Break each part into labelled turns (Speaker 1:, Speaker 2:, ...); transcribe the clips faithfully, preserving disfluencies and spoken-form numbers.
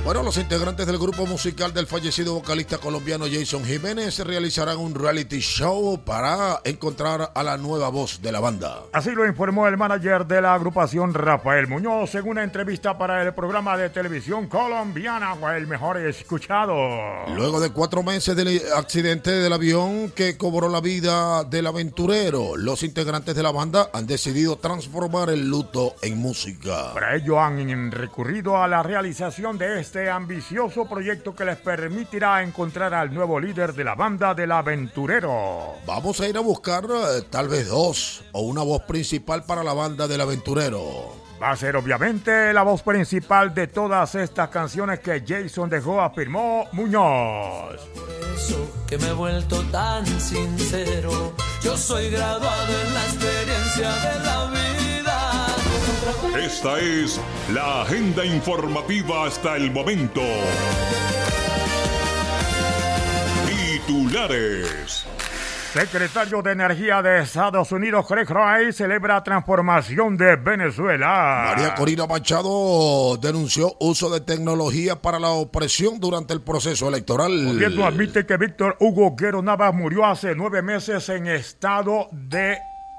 Speaker 1: Bueno, los integrantes del grupo musical del fallecido vocalista colombiano Jason Jiménez realizarán un reality show para encontrar a la nueva voz de la banda.
Speaker 2: Así lo informó el manager de la agrupación, Rafael Muñoz, en una entrevista para el programa de televisión colombiana El Mejor Escuchado.
Speaker 1: Luego de cuatro meses del accidente del avión que cobró la vida del aventurero, los integrantes de la banda han decidido transformar el luto en música.
Speaker 2: Para ello han recurrido a la realización de este Este ambicioso proyecto que les permitirá encontrar al nuevo líder de la banda del aventurero.
Speaker 1: Vamos a ir a buscar eh, tal vez dos o una voz principal para la banda del aventurero.
Speaker 2: Va a ser obviamente la voz principal de todas estas canciones que Jason dejó, afirmó Muñoz.
Speaker 3: Por eso que me he vuelto tan sincero, yo soy graduado en la experiencia de la vida.
Speaker 4: Esta es la agenda informativa hasta el momento. Titulares.
Speaker 2: Secretario de Energía de Estados Unidos, Craig Rice, celebra transformación de Venezuela.
Speaker 1: María Corina Machado denunció uso de tecnología para la opresión durante el proceso electoral.
Speaker 2: El gobierno admite que Víctor Hugo Guero Navas murió hace nueve meses en estado de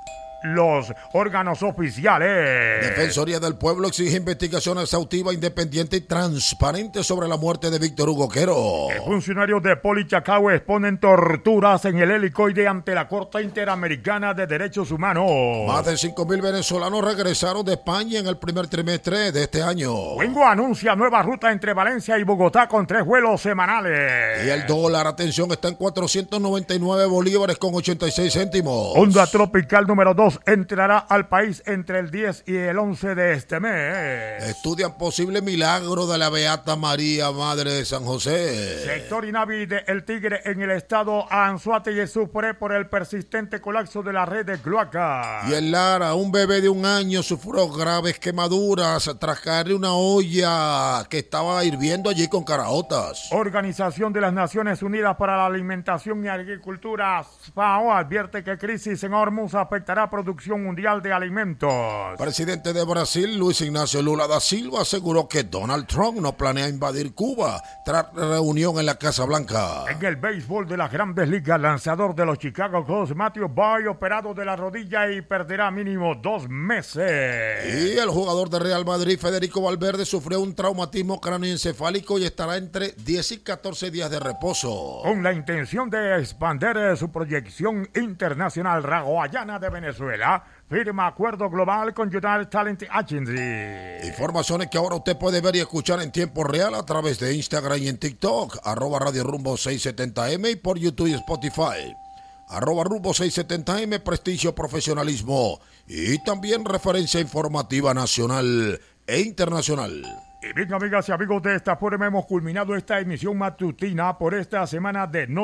Speaker 2: los órganos oficiales.
Speaker 1: Defensoría del Pueblo exige investigación exhaustiva, independiente y transparente sobre la muerte de Víctor Hugo Guero.
Speaker 2: El funcionario de Polichacao exponen torturas en el helicoide ante la Corte Interamericana de Derechos Humanos.
Speaker 1: Más de cinco mil venezolanos regresaron de España en el primer trimestre de este año.
Speaker 2: Wingo anuncia nueva ruta entre Valencia y Bogotá con tres vuelos semanales.
Speaker 1: Y el dólar, atención, está en cuatrocientos noventa y nueve bolívares con ochenta y seis céntimos.
Speaker 2: Onda tropical número dos entrará al país entre el diez y el once de este mes.
Speaker 1: Estudian posible milagro de la Beata María, Madre de San José.
Speaker 2: Sector Inavi de El Tigre en el estado Anzoátegui sufre por el persistente colapso de la red de cloaca.
Speaker 1: Y en Lara, un bebé de un año sufrió graves quemaduras tras caerle una olla que estaba hirviendo allí con caraotas.
Speaker 2: Organización de las Naciones Unidas para la Alimentación y Agricultura, FAO, advierte que crisis en Hormuz afectará a producción mundial de alimentos.
Speaker 1: Presidente de Brasil, Luis Ignacio Lula da Silva, aseguró que Donald Trump no planea invadir Cuba tras reunión en la Casa Blanca.
Speaker 2: En el béisbol de las Grandes Ligas, lanzador de los Chicago Cubs, Matthew Boyd, operado de la rodilla y perderá mínimo dos meses.
Speaker 1: Y el jugador de Real Madrid, Federico Valverde, sufrió un traumatismo cráneoencefálico y estará entre diez y catorce días de reposo.
Speaker 2: Con la intención de expandir su proyección internacional, Raguayana de Venezuela firma acuerdo global con United Talent Agency.
Speaker 1: Informaciones que ahora usted puede ver y escuchar en tiempo real a través de Instagram y en TikTok, arroba Radio Rumbo seiscientos setenta eme, y por YouTube y Spotify, arroba Rumbo seiscientos setenta eme, prestigio, profesionalismo y también referencia informativa nacional e internacional.
Speaker 2: Y bien, amigas y amigos, de esta forma hemos culminado esta emisión matutina por esta semana de No